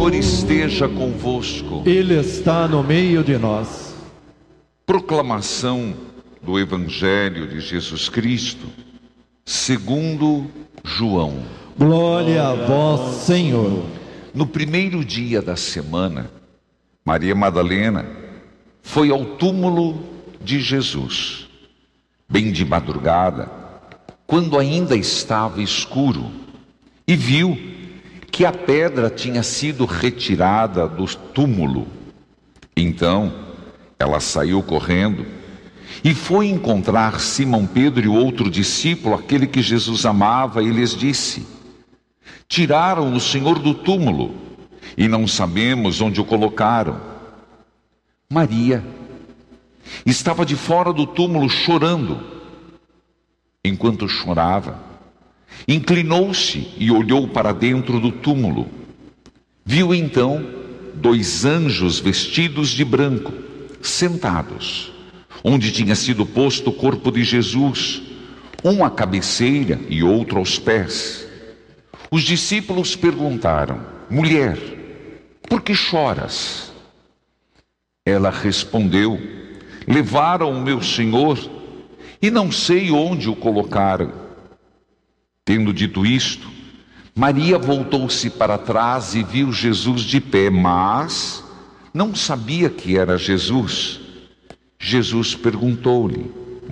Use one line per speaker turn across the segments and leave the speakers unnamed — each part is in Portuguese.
Senhor esteja convosco.
Ele está no meio de nós.
Proclamação do Evangelho de Jesus Cristo, segundo João.
Glória a vós, Senhor.
No primeiro dia da semana, Maria Madalena foi ao túmulo de Jesus, bem de madrugada, quando ainda estava escuro, e viu que a pedra tinha sido retirada do túmulo. Então, ela saiu correndo e foi encontrar Simão Pedro e outro discípulo, aquele que Jesus amava, e lhes disse: tiraram o Senhor do túmulo e não sabemos onde o colocaram. Maria estava de fora do túmulo chorando. Enquanto chorava, inclinou-se e olhou para dentro do túmulo. Viu então 2 anjos vestidos de branco, sentados, onde tinha sido posto o corpo de Jesus, um à cabeceira e outro aos pés. Os discípulos perguntaram: mulher, por que choras? Ela respondeu: levaram o meu Senhor e não sei onde o colocaram. Tendo dito isto, Maria voltou-se para trás e viu Jesus de pé, mas não sabia que era Jesus. Jesus perguntou-lhe: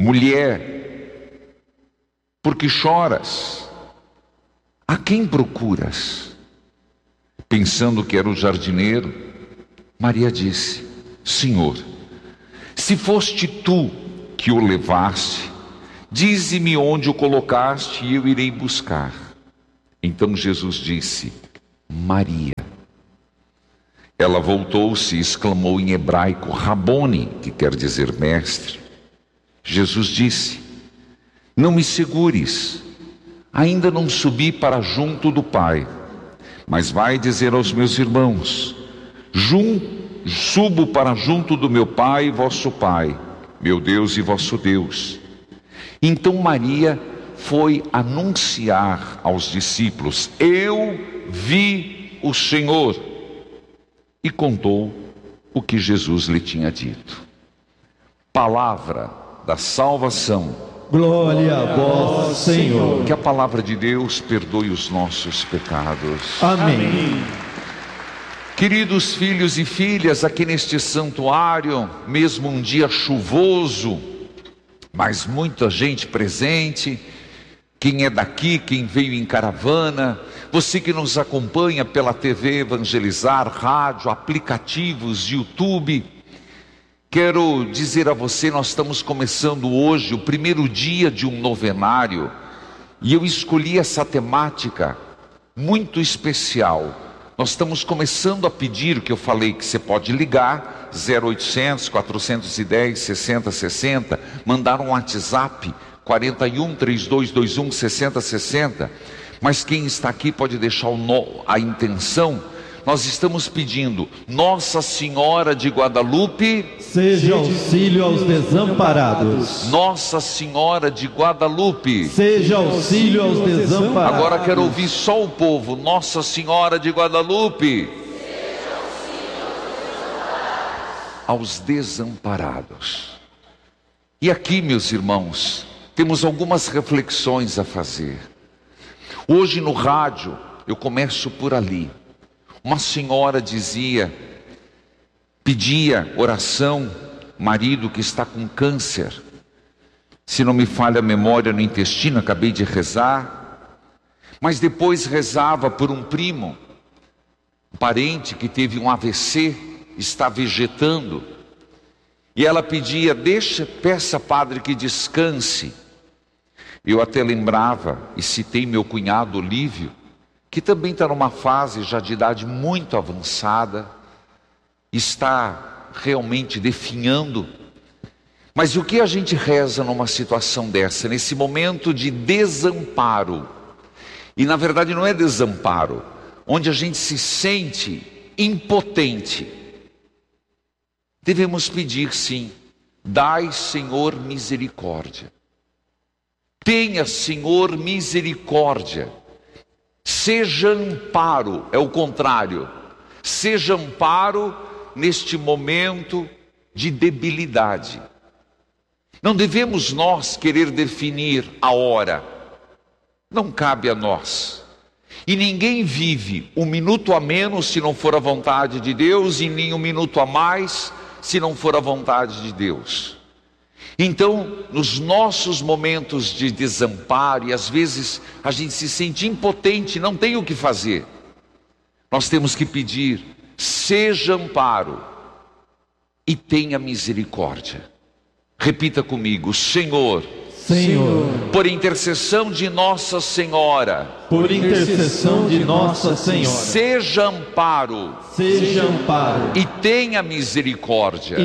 mulher, por que choras? A quem procuras? Pensando que era o jardineiro, Maria disse: Senhor, se foste tu que o levaste, dize-me onde o colocaste e eu irei buscar. Então Jesus disse: Maria. Ela voltou-se e exclamou em hebraico: Rabone, que quer dizer mestre. Jesus disse: não me segures, ainda não subi para junto do Pai, mas vai dizer aos meus irmãos: subo para junto do meu Pai e vosso Pai, meu Deus e vosso Deus. Então Maria foi anunciar aos discípulos: eu vi o Senhor, e contou o que Jesus lhe tinha dito. Palavra da salvação.
Glória a vós, Senhor.
Que a palavra de Deus perdoe os nossos pecados.
Amém.
Queridos filhos e filhas, aqui neste santuário, mesmo um dia chuvoso, mas muita gente presente, quem é daqui, quem veio em caravana, você que nos acompanha pela TV Evangelizar, rádio, aplicativos, YouTube, quero dizer a você, nós estamos começando hoje o primeiro dia de um novenário, e eu escolhi essa temática muito especial. Nós estamos começando a pedir, que eu falei que você pode ligar, 0800 410 6060, mandar um WhatsApp, 41 3221 6060, mas quem está aqui pode deixar a intenção. Nós estamos pedindo: Nossa Senhora de Guadalupe,
seja auxílio aos desamparados.
Nossa Senhora de Guadalupe,
seja auxílio aos desamparados.
Agora quero ouvir só o povo: Nossa Senhora de Guadalupe, seja auxílio aos desamparados. E aqui, meus irmãos, temos algumas reflexões a fazer. Hoje no rádio, eu começo por ali. Uma senhora pedia oração, marido que está com câncer. Se não me falha a memória, no intestino, acabei de rezar. Mas depois rezava por um primo, um parente que teve um AVC, está vegetando. E ela pedia: peça, padre, que descanse. Eu até lembrava e citei meu cunhado Olívio, que também está numa fase já de idade muito avançada, está realmente definhando. Mas o que a gente reza numa situação dessa, nesse momento de desamparo? E na verdade não é desamparo, onde a gente se sente impotente. Devemos pedir sim: dai, Senhor, misericórdia. Tenha, Senhor, misericórdia. Seja amparo, é o contrário. seja amparo neste momento de debilidade. Não devemos nós querer definir a hora, não cabe a nós. E ninguém vive um minuto a menos se não for a vontade de Deus, e nem um minuto a mais se não for a vontade de Deus. Então, nos nossos momentos de desamparo, e às vezes a gente se sente impotente, não tem o que fazer, nós temos que pedir: seja amparo e tenha misericórdia. Repita comigo: Senhor, por intercessão de Nossa Senhora, seja amparo, e tenha misericórdia.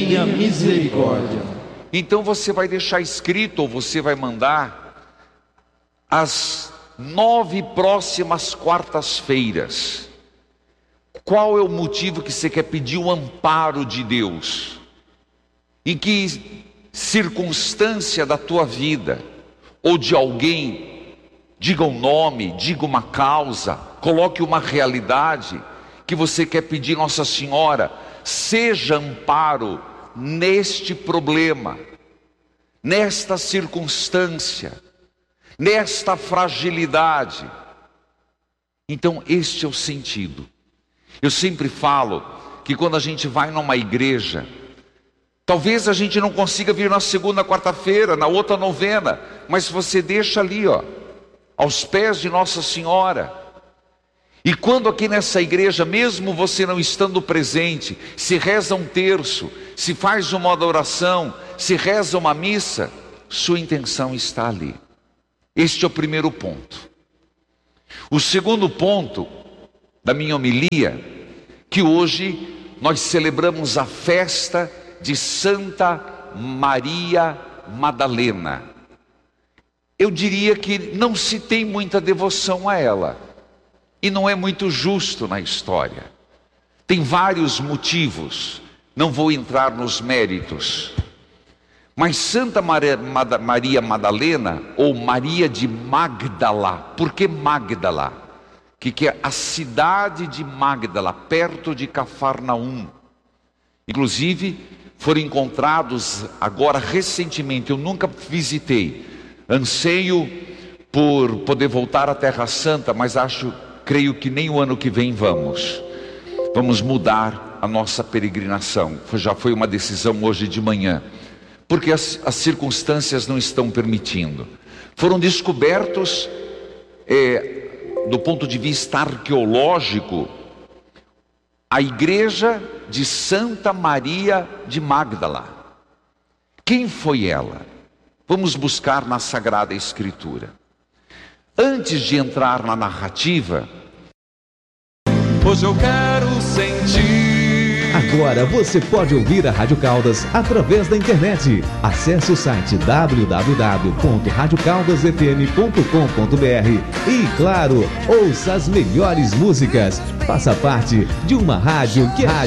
Então você vai deixar escrito, ou você vai mandar, as 9 próximas quartas-feiras. Qual é o motivo que você quer pedir o amparo de Deus? Em que circunstância da tua vida, ou de alguém? Diga um nome, diga uma causa, coloque uma realidade que você quer pedir: Nossa Senhora, seja amparo neste problema, nesta circunstância, nesta fragilidade. Então este é o sentido. Eu sempre falo que quando a gente vai numa igreja, talvez a gente não consiga vir na segunda quarta-feira, na outra novena, mas você deixa ali, aos pés de Nossa Senhora. E quando aqui nessa igreja, mesmo você não estando presente, se reza um terço, se faz uma adoração, se reza uma missa, sua intenção está ali. Este é o primeiro ponto. O segundo ponto da minha homilia, que hoje nós celebramos a festa de Santa Maria Madalena. Eu diria que não se tem muita devoção a ela, e não é muito justo na história. Tem vários motivos, não vou entrar nos méritos. Mas Santa Maria Madalena, ou Maria de Magdala, por que Magdala? Que é a cidade de Magdala, perto de Cafarnaum. Inclusive, foram encontrados agora recentemente, eu nunca visitei, anseio por poder voltar à Terra Santa, mas creio que nem o ano que vem vamos mudar a nossa peregrinação. Já foi uma decisão hoje de manhã, porque as circunstâncias não estão permitindo. Foram descobertos, do ponto de vista arqueológico, a igreja de Santa Maria de Magdala. Quem foi ela? Vamos buscar na Sagrada Escritura. Antes de entrar na narrativa,
hoje eu quero sentir.
Agora você pode ouvir a Rádio Caldas através da internet. Acesse o site www.radiocaldasfm.com.br e, claro, ouça as melhores músicas. Faça parte de uma rádio que é